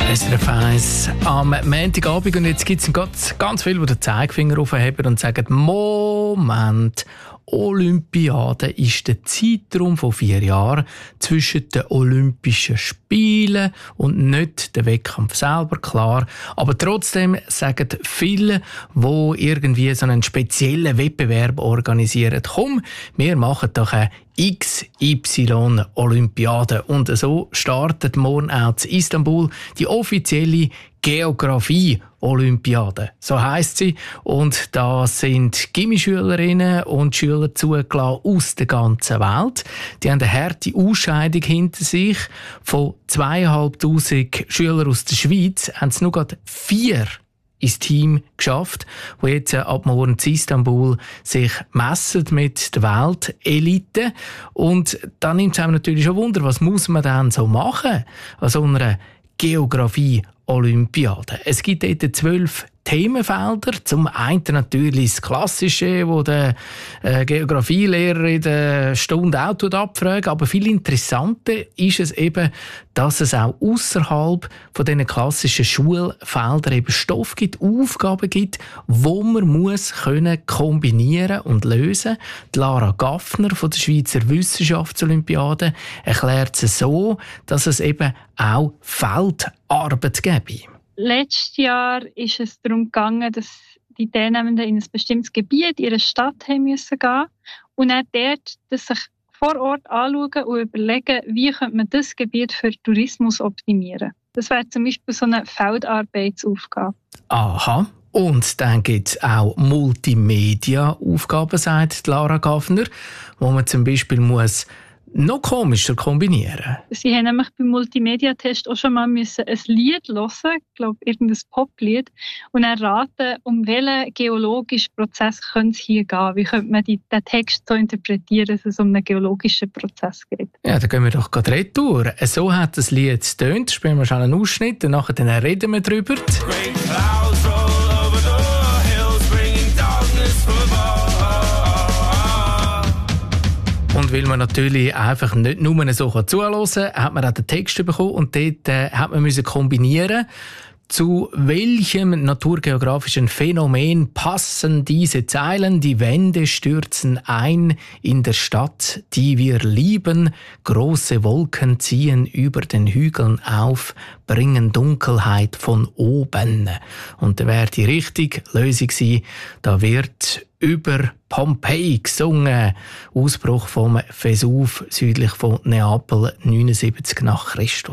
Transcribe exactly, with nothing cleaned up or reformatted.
S R F eins am Montagabend und jetzt gibt es ganz, ganz viele, die den Zeigefinger aufheben und sagen, Moment, Olympiade ist der Zeitraum von vier Jahren zwischen den Olympischen Spielen und nicht der Wettkampf selber, klar. Aber trotzdem sagen viele, die irgendwie so einen speziellen Wettbewerb organisieren, komm, wir machen doch eine X Y-Olympiade. Und so startet morgen auch in Istanbul die offizielle Geografie-Olympiade. So heisst sie. Und da sind Gimmischülerinnen und Schüler zugelassen aus der ganzen Welt. Die haben eine harte Ausscheidung hinter sich. Von zweieinhalbtausend Schülern aus der Schweiz haben es nur gerade vier ins Team geschafft, wo jetzt ab morgen in Istanbul sich messen mit der Weltelite. Und dann nimmt es einem natürlich schon Wunder, was muss man dann so machen an so einer Geografie-Olympiade. Es gibt dort zwölf Themenfelder. Zum einen natürlich das Klassische, wo der äh, Geografielehrer in der Stunde auch abfragt. Aber viel interessanter ist es eben, dass es auch außerhalb von diesen klassischen Schulfeldern eben Stoff gibt, Aufgaben gibt, wo man muss können kombinieren und lösen. Die Lara Gaffner von der Schweizer Wissenschaftsolympiade erklärt es so, dass es eben auch Feldarbeit gäbe. Letztes Jahr ist es darum gegangen, dass die Teilnehmenden in ein bestimmtes Gebiet, in ihre Stadt haben müssen gehen und dann dort das sich vor Ort anschauen und überlegen, wie könnte man das Gebiet für Tourismus optimieren. Das wäre zum Beispiel so eine Feldarbeitsaufgabe. Aha. Und dann gibt es auch Multimedia-Aufgaben, sagt Lara Gaffner, wo man zum Beispiel muss noch komischer kombinieren. Sie haben nämlich beim Multimedia-Test auch schon mal müssen ein Lied hören, ich glaube irgendein Poplied, und erraten, um welchen geologischen Prozess könnte es hier gehen. Wie könnte man die, den Text so interpretieren, dass es um einen geologischen Prozess geht? Ja, dann gehen wir doch gerade retour. So hat das Lied getönt. Spielen wir schon einen Ausschnitt und nachher dann reden wir drüber. Und weil man natürlich einfach nicht nur so zuhören kann, hat man auch den Text bekommen und dort äh, hat man müssen kombinieren, zu welchem naturgeografischen Phänomen passen diese Zeilen? Die Wände stürzen ein in der Stadt, die wir lieben. Große Wolken ziehen über den Hügeln auf, bringen Dunkelheit von oben. Und da wäre die richtige Lösung gewesen. Da wird über Pompeji gesungen. Ausbruch vom Vesuv südlich von Neapel neunundsiebzig nach Christus.